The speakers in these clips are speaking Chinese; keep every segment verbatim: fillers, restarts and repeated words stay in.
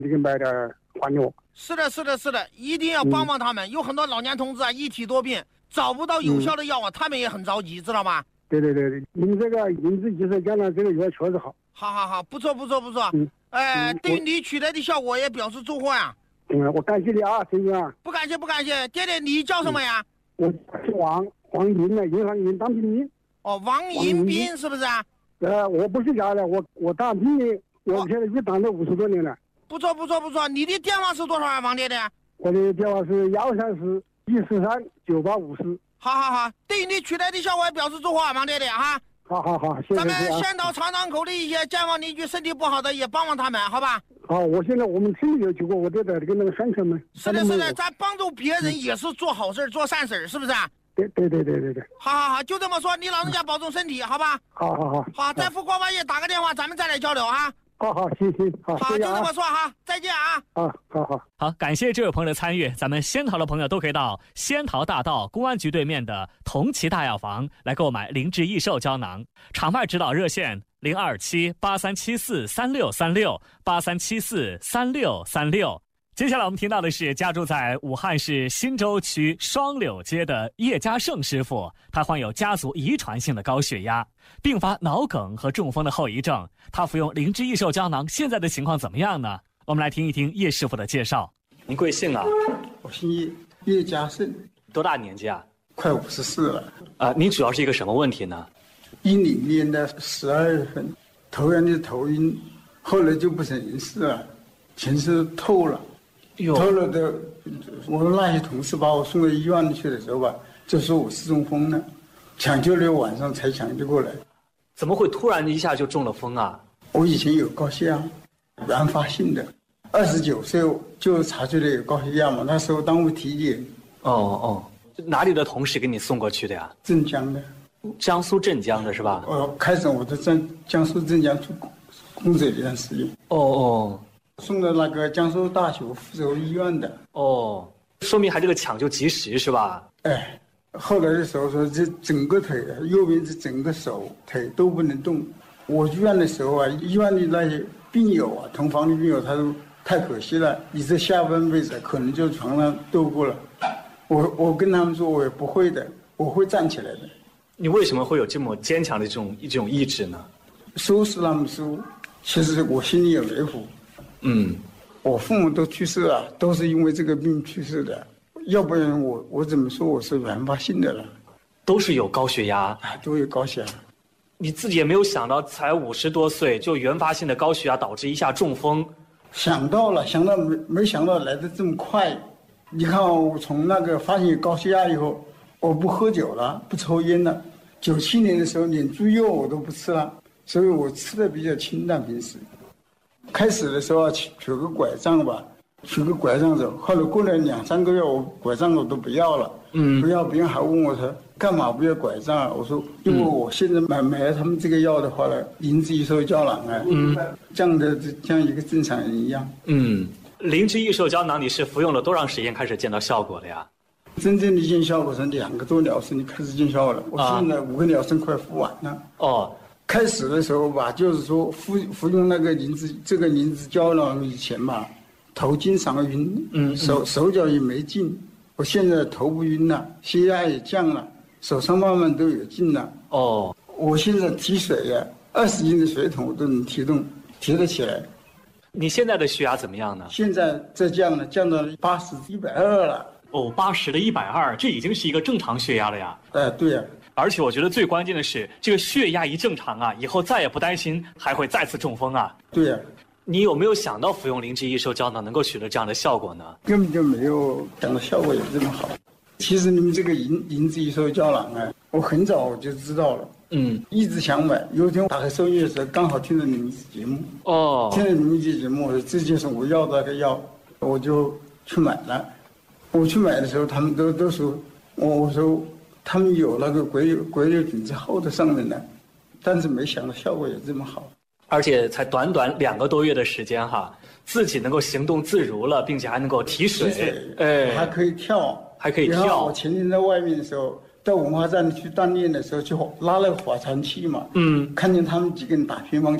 你给买点黄药。 是的，是的，是的，一定要帮帮他们。嗯、有很多老年同志啊，一体多病，找不到有效的药啊，嗯、他们也很着急，知道吗？ 对对对对，你们这个银质益寿胶囊这个药确实好。 好好好，不错不错不错。嗯，哎、呃，对你取得的效果也表示祝贺呀。 嗯，我感谢你啊，陈哥。 不感谢不感谢，爹爹你叫什么呀？ 嗯、我是王王银的，银行银当兵兵。 哦，王银兵是不是啊？ 呃，我不是假的，我我当兵的，我现在就当了五十多年了。 不错不错不错，你的电话是多少啊，王爹爹？ 我的电话是幺三四一四三九八五四。 好好好，对你取得的效果也表示祝贺，王爹爹哈。 好好好，谢谢。 咱们先到长塘口的一些街坊邻居身体不好的也帮帮他们，好吧？ 好，我现在我们村里有几个，我都在跟那个山城们。 是的，是的，咱帮助别人也是做好事做善事，是不是？ 对对对对对对。 好好好，就这么说，你老人家保重身体，好吧？ 好好好。 好，在复过完夜打个电话，咱们再来交流哈。 好好，行行，好， 好，就这么说哈，再见啊！ 啊，好好好，感谢这位朋友的参与。咱们仙桃的朋友都可以到仙桃大道公安局对面的同齐大药房来购买灵芝益寿胶囊。场外指导热线零二七八三七四三六三六八三七四三六三六。接下来我们听到的是家住在武汉市新洲区双柳街的叶家胜师傅，他患有家族遗传性的高血压，并发脑梗和中风的后遗症。他服用灵芝益寿胶囊，现在的情况怎么样呢？我们来听一听叶师傅的介绍。您贵姓啊？ 我姓叶，叶家胜。 多大年纪啊？ 快五十四了。 啊，您主要是一个什么问题呢？ 一零年的十二月份，头上就头晕，后来就不省人事了，全是透了。透了的，我那些同事把我送到医院去的时候吧，就说我是中风了，抢救了晚上才抢救过来。 怎么会突然一下就中了风啊？ 我以前有高血压，原发性的，二十九岁就查出来有高血压嘛，那时候单位体检。 哦哦，哪里的同事给你送过去的呀？ 镇江的。 江苏镇江的是吧？ 哦，开始我在江江苏镇江做工作一段时间。 哦哦。 送到那个江苏大学附属医院的。 哦，说明还这个抢救及时是吧？ 哎，后来的时候说这整个腿，右边这整个手腿都不能动。我住院的时候啊，医院的那些病友啊，同房的病友，他说太可惜了，你这下半辈子可能就床上度过了。我我跟他们说，我也不会的，我会站起来的。 你为什么会有这么坚强的这种一种意志呢？ 说是那么说，其实我心里有没谱。 嗯， 我父母都去世了，都是因为这个病去世的，要不然我我怎么说我是原发性的了？ 都是有高血压啊，都有高血压。 你自己也没有想到，才五十多岁就原发性的高血压导致一下中风。 想到了，想到没没想到来得这么快。你看我从那个发现高血压以后，我不喝酒了，不抽烟了。九七年的时候连猪肉我都不吃了，所以我吃的比较清淡，平时。开始的时候取取个拐杖吧，取个拐杖走。后来过了两三个月，我拐杖我都不要了。嗯，不要，别人还问我说干嘛不要拐杖啊？我说因为我现在买买了他们这个药的话呢，灵芝益寿胶囊啊，嗯，像的像一个正常人一样。 嗯，灵芝益寿胶囊你是服用了多长时间开始见到效果的呀？ 真正的见效果是两个多疗程就开始见效果了。我现在五个疗程快服完了。 哦。 开始的时候吧，就是说服服用那个灵芝这个灵芝胶囊以前吧，头经常晕，嗯，手手脚也没劲。我现在头不晕了，血压也降了，手上慢慢都有劲了。 哦， 我现在提水呀，二十斤的水桶我都能提动，提得起来。 你现在的血压怎么样呢？ 现在在降了，降到八十一百二了。 哦，八十的一百二，这已经是一个正常血压了呀。 哎，对呀。 而且我觉得最关键的是，这个血压一正常啊，以后再也不担心还会再次中风啊。 对呀、啊， 你有没有想到服用灵芝益寿胶囊能够取得这样的效果呢？ 根本就没有想到效果有这么好。其实你们这个灵灵芝益寿胶囊啊，我很早我就知道了，嗯，一直想买。有一天打开收音的时候，刚好听到你们节目，哦，听到你们这节目，我说这就是我要的那个药，我就去买了。我去买的时候，他们都都说，我我说。他们有那个国有国有品质号的上面的，但是没想到效果也这么好， 而且才短短两个多月的时间哈，自己能够行动自如了，并且还能够提水，提水哎，还可以跳， 还可以跳。 我前天在外面的时候，到文化站去锻炼的时候，就拉了个划船器嘛，嗯，看见他们几个人打乒乓球，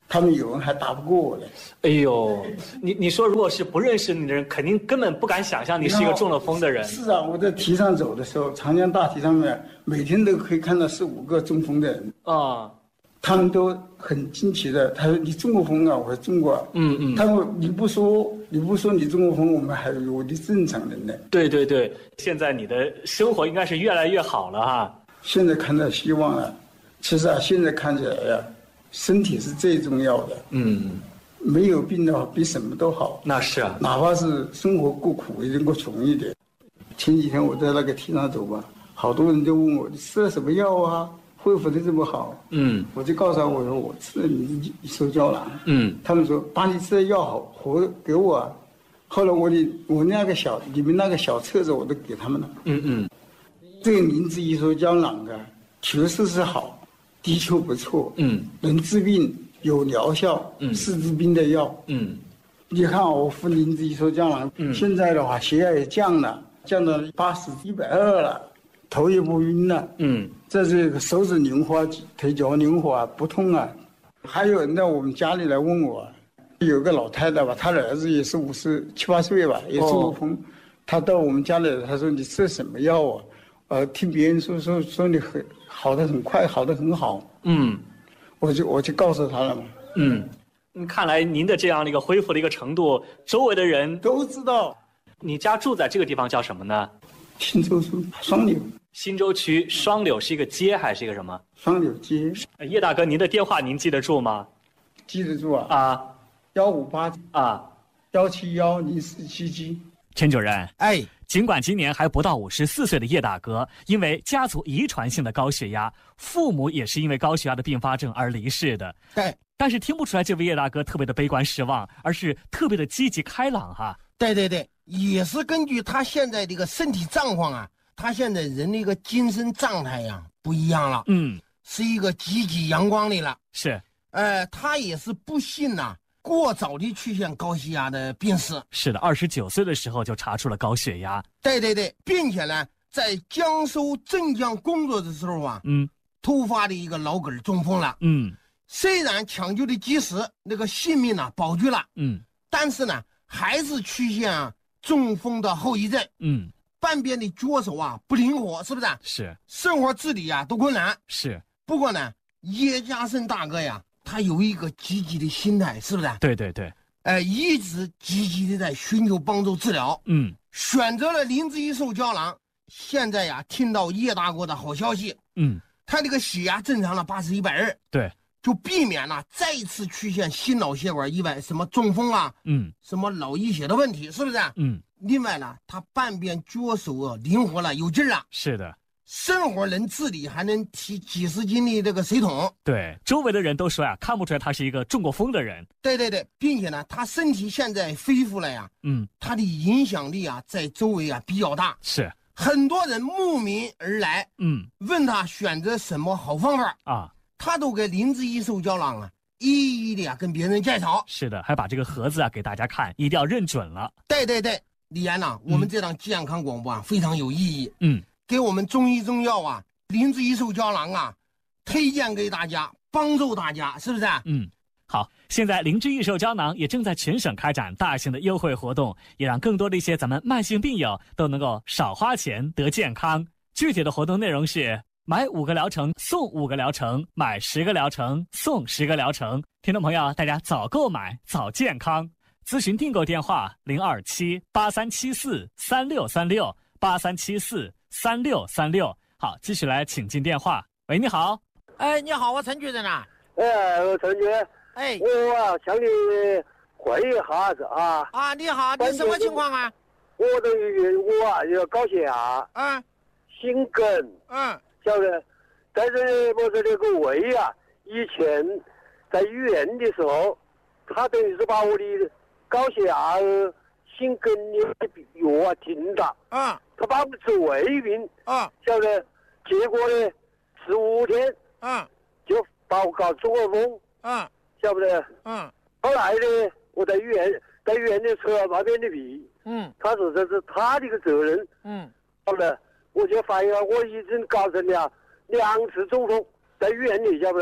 他们有人还打不过我嘞。 哎呦，你你说如果是不认识你的人，肯定根本不敢想象你是一个中了风的人。 是啊，我在堤上走的时候，长江大堤上面每天都可以看到四五个中风的人啊、哦， 他们都很惊奇的。他说：“你中过风啊？”我说：“中过。”嗯嗯。他说：“你不说，你不说你中过风，我们还以为你正常人呢。” 对对对，现在你的生活应该是越来越好了哈。 现在看到希望了。其实啊，现在看起来呀、啊。身体是最重要的，嗯，没有病的话比什么都好。 那是啊， 哪怕是生活过苦，也能够穷一点。前几天我在那个堤上走吧，好多人就问我，你吃了什么药啊，恢复的这么好？嗯，我就告诉他，我说我吃了你一手胶囊。嗯，他们说把你吃的药好活给我啊。后来我的我那个小你们那个小册子我都给他们了。嗯嗯，这个灵芝一手胶囊啊，确实是好。的确不错，嗯，能治病有疗效，嗯，是治病的药，嗯，你看我服灵芝一手胶囊，嗯，现在的话血压也降了，降到八十一百二了，头也不晕了，嗯，这这个手指灵活，腿脚灵活啊，不痛啊。还有人到我们家里来问我，有个老太太吧，她的儿子也是五十七八岁吧，也中过风，她到我们家里来，她说你吃什么药啊？呃，听别人说说说你很好的很快，好的很好。嗯，我就我就告诉他了嘛。嗯， 看来您的这样的一个恢复的一个程度，周围的人都知道。 你家住在这个地方叫什么呢？ 新洲区双柳。 新洲区双柳是一个街还是一个什么？ 双柳街。 叶大哥，您的电话您记得住吗？ 记得住啊。 啊， 幺五八啊， 幺七幺零四七七。 陈主任， 哎， 尽管今年还不到五十四岁的叶大哥，因为家族遗传性的高血压，父母也是因为高血压的并发症而离世的。 对， 但是听不出来这位叶大哥特别的悲观失望，而是特别的积极开朗哈。 对对对，也是根据他现在这个身体状况啊，他现在人的一个精神状态呀不一样了，嗯，是一个积极阳光的了。 是， 呃，他也是不幸呐、啊。过早的出现高血压的病史。 是的，二十九岁的时候就查出了高血压。 对对对，并且呢，在江苏镇江工作的时候啊，嗯，突发的一个脑梗中风了。嗯，虽然抢救的及时，那个性命呢保住了。嗯，但是呢，还是出现、啊、中风的后遗症。嗯，半边的脚手啊不灵活，是不是？ 是。 生活自理啊都困难。 是。 不过呢，叶家胜大哥呀。他有一个积极的心态，是不是？ 对对对， 呃，一直积极的在寻求帮助治疗。嗯，选择了灵芝一手胶囊。现在呀，听到叶大哥的好消息，嗯，他这个血压正常了八十一百二， 对， 就避免了再次出现心脑血管意外，什么中风啊，嗯，什么脑溢血的问题，是不是？嗯，另外呢，他半边脚手啊灵活了，有劲了。 是的。 生活能自理，还能提几十斤的这个水桶。 对，周围的人都说呀，看不出来他是一个中过风的人。 对对对，并且呢，他身体现在恢复了呀，嗯，他的影响力啊，在周围啊比较大。 是， 很多人慕名而来，嗯，问他选择什么好方法啊，他都给灵芝一手胶囊啊，一一的啊跟别人介绍。 是的，还把这个盒子啊给大家看，一定要认准了。 对对对，李岩呐、啊，我们这档健康广播啊、嗯、非常有意义。嗯。给我们中医中药啊，灵芝一手胶囊啊，推荐给大家，帮助大家，是不是？ 嗯，好，现在灵芝一手胶囊也正在全省开展大型的优惠活动，也让更多的一些咱们慢性病友都能够少花钱得健康。具体的活动内容是买五个疗程送五个疗程，买十个疗程送十个疗程。听众朋友，大家早购买早健康。咨询订购电话零二七八三七四三六三六八三七四三六三六。好，继续来请进电话。喂，你好。 哎，你好，我陈主任呐。 哎，陈主任。 哎， 我啊向你问一下子啊。 啊，你好，你什么情况啊？ 我的我啊有高血压，嗯，心梗，嗯，晓得，但是我的那个胃啊，以前在医院的时候，他等于是把我的高血压、心梗的药啊停了，嗯。他把我治胃病，啊，晓得，结果呢，十五天，嗯，就把我搞中了风，嗯，晓不得，嗯，后来呢，我在医院，在医院里扯了那边的皮，嗯，他说这是他的一个责任，嗯，好了，我就发现我已经搞成了两次中风，在医院里，晓不得，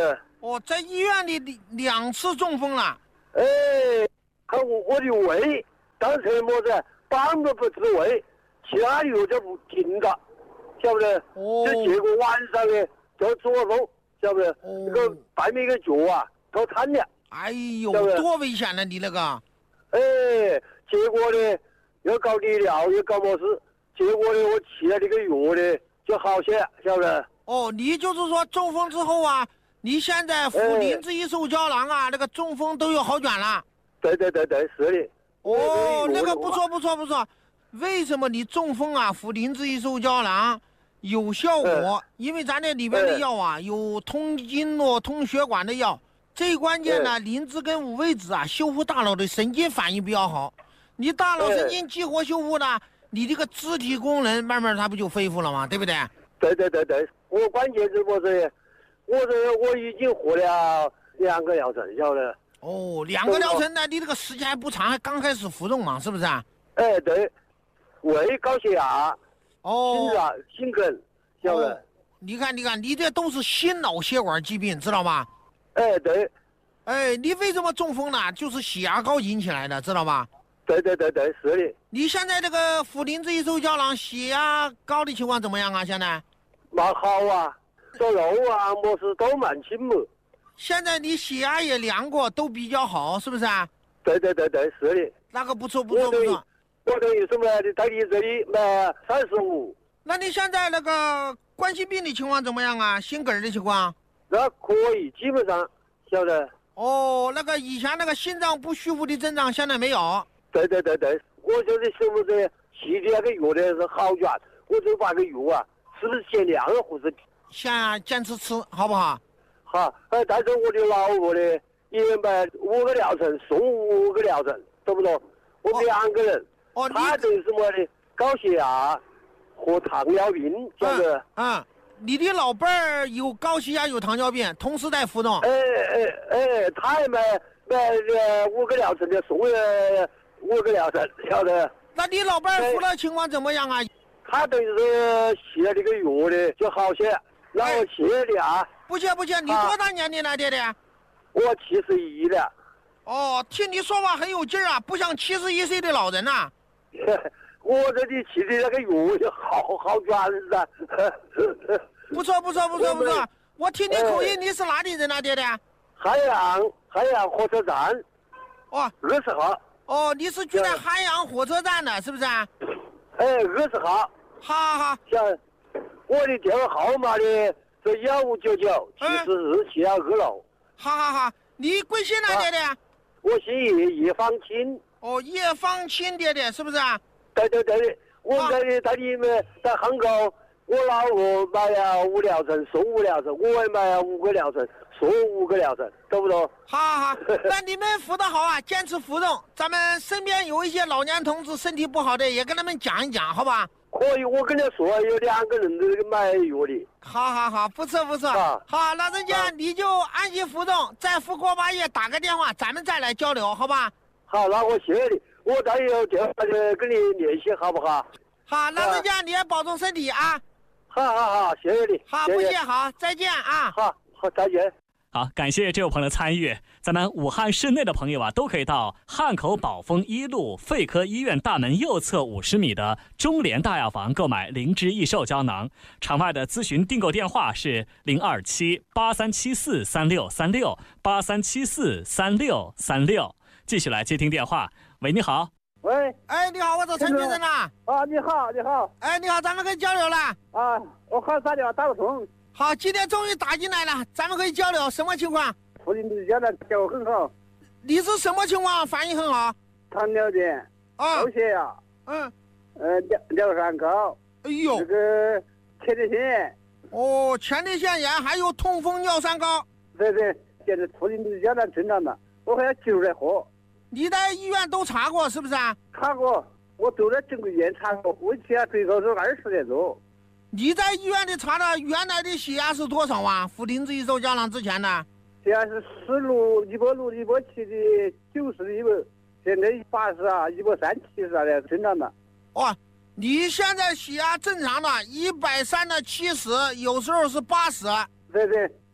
哦，在医院里两次中风了。 哎，看我我的胃当成么子，绑都不治胃，其他药就不停的，晓不得？哦。就结果晚上呢就做梦，晓不得？哦。那个半边个脚啊都瘫了。 哎呦，多危险了你那个！ 哎，结果呢又搞理疗又搞么事，结果呢我吃了这个药呢就好些，晓不得？ 哦，你就是说中风之后啊，你现在服磷脂益寿胶囊啊，哎、那个中风都有好转了。 对对对对，是的。 哦，那个不错不错不错。为什么你中风啊服磷脂益寿胶囊有效果？哎、因为咱这里边的药啊、哎、有通经络、通血管的药。最关键呢，磷脂跟五味子啊，修复大脑的神经反应比较好。你大脑神经激活修复呢，你这个肢体功能慢慢它不就恢复了吗？对不对？ 对对对对，我关键是我这，我这我已经活了两个疗程，晓得？ 哦，两个疗程呢，你这个时间还不长，还刚开始服用嘛，是不是啊？ 哎，对，胃高血压，哦，心脏心梗，晓得？哦、 你看，你看，你这都是心脑血管疾病，知道吧？ 哎，对， 哎，你为什么中风呢？就是血压高引起来的，知道吧？ 对对对对，是的。 你现在这个服磷脂益寿胶囊，血压高的情况怎么样啊？现在？ 蛮好啊，走路啊，么事都蛮轻嘛。 现在你血压也量过，都比较好，是不是啊？ 对对对对，是的。 那个不错不错不错。 我等于什么？在你这里买三十五。 那你现在那个冠心病的情况怎么样啊？心梗的情况？ 那可以，基本上晓得。 哦，那个以前那个心脏不虚浮的症状现在没有。 对对对对，我就是是不是吃的那个药呢是好转，我就把个药啊，是不是限量啊，或者先坚持吃，好不好？ 好，呃，但是我的老婆呢，一人买五个疗程，送五个疗程，懂不懂？我们两个人， 哦， 他等于什么呢？高血压和糖尿病，晓得？ 嗯。嗯你的老伴儿有高血压有糖尿病，同时在服用。 哎哎哎，他也买买呃五个疗程的，送了五个疗程，晓得？ 那你老伴儿服了情况怎么样啊？ 他等于是吃了这个药呢就好些，然后谢的啊。 不谢不谢，你多大年龄了，爹爹？ 我七十一了。 哦，听你说话很有劲儿啊，不像七十一岁的老人呐、啊。 我这里吃的那个药就好好转噻。 不错不错不错不错，我听你口音，你是哪里人啊，爹爹？ 海洋海洋火车站。 哦， 二十号。 哦，你是住在海洋火车站的，是不是？哎， 二十号。 好好好。 像我的电话号码呢是幺五九九七四四七二二楼。 好好好，你贵姓啊，爹爹？ 我姓叶，叶方清。 哦，叶方清爹爹是不是啊？ 对对对，我在在你们在汉口。我老婆买了五疗程，送五疗程，我也买了五个疗程，送五个疗程，懂不懂？ 好好好，那你们服得好啊，坚持服用。咱们身边有一些老年同志身体不好的，也跟他们讲一讲，好吧？ 可以，我跟你说，有两个人都买药的。 好好好，不错不错。啊、好，老人家、啊、你就安心服用，再服过八夜打个电话，咱们再来交流，好吧？ 好，那我谢谢你，我待会有电话就跟你联系，好不好？ 好，老人家、啊、你也保重身体啊。 好好好，谢谢你。 好，不谢，好，再见啊。 好好，再见。 好，感谢这位朋友的参与。咱们武汉市内的朋友啊，都可以到汉口宝丰一路肺科医院大门右侧五十米的中联大药房购买灵芝益寿胶囊。场外的咨询订购电话是零二七八三七四三六三六八三七四三六三六。继续来接听电话。喂，你好。 喂， 哎，你好，我是陈先生啊。 啊，你好，你好。 哎，你好，咱们可以交流了。 啊，我好打电话打不通。 好，今天终于打进来了，咱们可以交流，什么情况？ 附近的家长效果很好。 你是什么情况？反应很好。 糖尿病，高血压， 嗯， 呃，尿尿酸高。 哎呦， 这个前列腺炎。 哦，前列腺炎还有痛风、尿酸高。 对对，现在附近的家长正常的，我还要接着喝。 你在医院都查过是不是啊？ 查过，我都在正规医院查过，我起来最高是二十点多。 你在医院里查的原来的血压是多少啊？服灵芝益寿胶囊之前的血压是十六、一百六、一百七的九十的一百，现在八十啊，一百三七十啊的正常的。 哦，你现在血压正常的，一百三的七十，有时候是八十。 对对。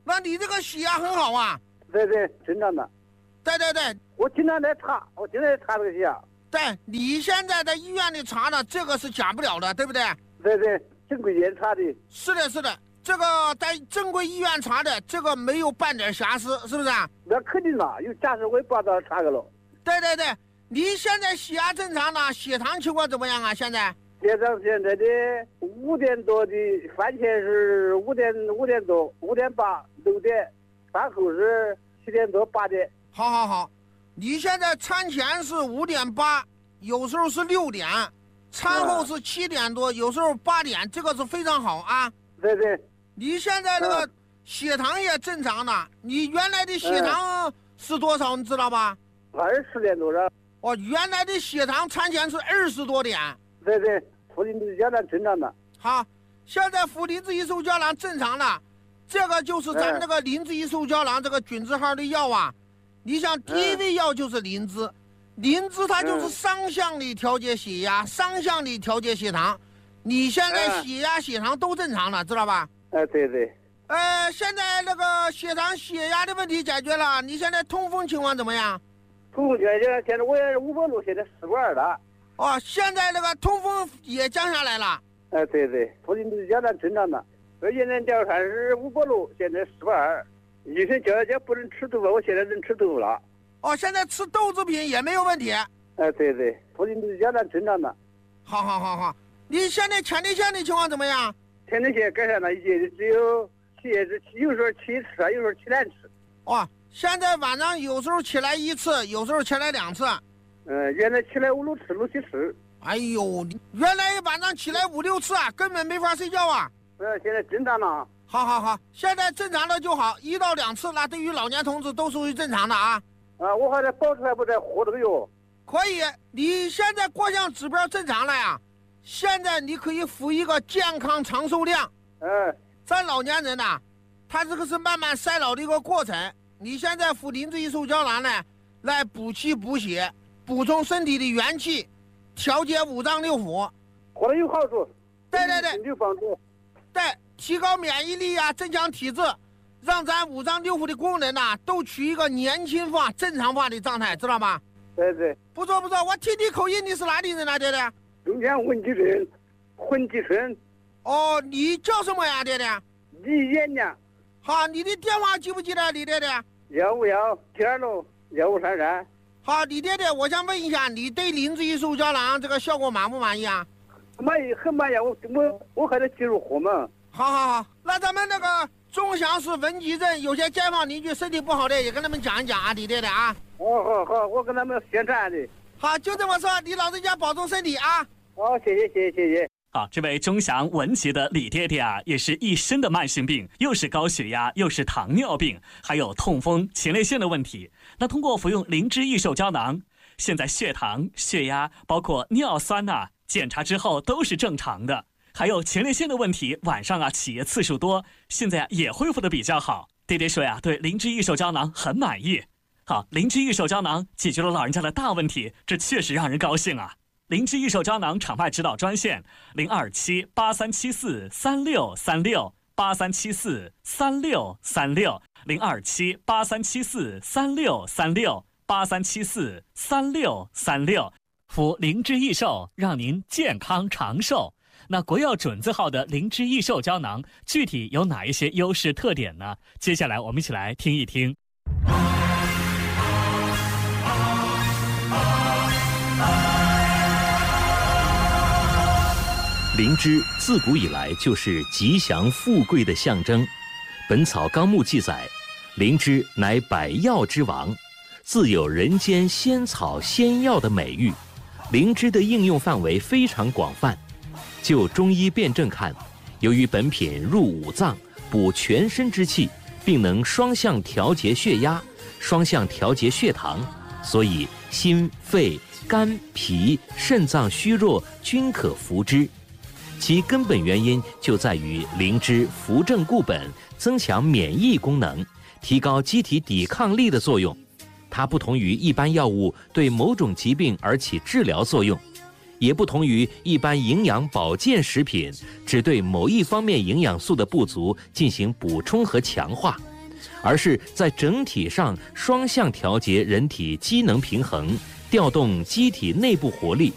那你这个血压很好啊？ 对对，正常的。 对对对， 我经常在查，我经常在查这个血压。 对，你现在在医院里查的，这个是假不了的，对不对？ 对对，正规医院查的。 是的，是的，这个在正规医院查的，这个没有半点瑕疵，是不是啊？ 那肯定啦，有假设我也不知道查个了。 对对对，你现在血压正常呢，血糖情况怎么样啊？现在？ 血糖现在的五点多的，饭前是五点五点多，五点八六点，饭后是七点多八点。 好好好，你现在餐前是五点八，有时候是六点，餐后是七点多，有时候八点，这个是非常好啊。 对对。 你现在这个血糖也正常的，你原来的血糖是多少？你知道吧？ 二十点多了。 哦，原来的血糖餐前是二十多点。 对对，服磷脂胶囊正常的。 好，现在服磷脂益寿胶囊正常了，这个就是咱们这个磷脂益寿胶囊这个菌字号的药啊。你像第一味药就是磷脂，磷脂它就是双向的调节血压，双向的调节血糖。你现在血压、血糖都正常了，知道吧？ 哎，对对。 呃，现在那个血糖、血压的问题解决了，你现在痛风情况怎么样？ 痛风现在现在我也五百多，现在四百二了。 哦，现在那个痛风也降下来了。 哎，对对，服磷脂胶囊正常的。二年前调查是五百多，现在四百二。医生叫叫不能吃豆腐，我现在能吃豆腐了。 哦，现在吃豆制品也没有问题。 哎，对对，服磷脂胶囊正常的。 好好好好，你现在前列腺的情况怎么样？ 前列腺改善了一些，只有起夜是有时候起一次，有时候起两次。 哦，现在晚上有时候起来一次，有时候起来两次。 嗯，原来起来五六次，六七次。 哎呦，原来晚上起来五六次啊，根本没法睡觉啊。 呃，现在正常了。 好好好，现在正常的就好，一到两次，那对于老年同志都属于正常的啊。 啊，我还在保持还不在喝这个药。 可以，你现在各项指标正常了呀。现在你可以服一个健康长寿量。 嗯。 咱老年人呐、啊，他这个是慢慢衰老的一个过程。你现在服磷脂益寿胶囊呢，来补气补血，补充身体的元气，调节五脏六腑， 喝了有好处。 对对对， 有帮助。 对，提高免疫力啊，增强体质，让咱五脏六腑的功能呐、啊，都取一个年轻化、正常化的状态，知道吗？ 对对。 不错不错，我听你口音，你是哪里人啊，爹爹？ 中江文集村，混集村。 哦，你叫什么呀，爹爹？ 李延娘。 好，你的电话记不记得，李爹爹？ 幺五幺七二六幺五三三。 好，李爹爹，我想问一下，你对磷脂益寿胶囊这个效果满不满意啊？ 满意，很满意。我我我还得继续喝嘛。 好好好，那咱们那个钟祥市文集镇有些街坊邻居身体不好的，也跟他们讲一讲啊，李爹爹啊。 好好好，我跟他们宣传的。 好，就这么说，你老人家保重身体啊。 好，谢谢谢谢谢谢。 好，这位钟祥文集的李爹爹啊，也是一身的慢性病，又是高血压，又是糖尿病，还有痛风、前列腺的问题。那通过服用磷脂益寿胶囊，现在血糖、血压，包括尿酸呐、啊，检查之后都是正常的。还有前列腺的问题，晚上啊起夜次数多，现在啊也恢复的比较好。爹爹说呀，对磷脂益寿胶囊很满意。好，磷脂益寿胶囊解决了老人家的大问题，这确实让人高兴啊。磷脂益寿胶囊场外指导专线零二七八三七四三六三六八三七四三六三六零二七八三七四三六三六八三七四三六三六，服磷脂益寿，让您健康长寿。那国药准字号的磷脂益寿胶囊具体有哪一些优势特点呢？接下来我们一起来听一听。 灵芝自古以来就是吉祥富贵的象征，《本草纲目》记载，灵芝乃百药之王，自有人间仙草仙药的美誉。灵芝的应用范围非常广泛。就中医辨证看，由于本品入五脏，补全身之气，并能双向调节血压、双向调节血糖，所以心、肺、肝、脾、肾脏虚弱均可服之。其根本原因就在于灵芝扶正固本，增强免疫功能，提高机体抵抗力的作用。它不同于一般药物对某种疾病而起治疗作用，也不同于一般营养保健食品只对某一方面营养素的不足进行补充和强化。 而是在整体上双向调节人体机能平衡，调动机体内部活力，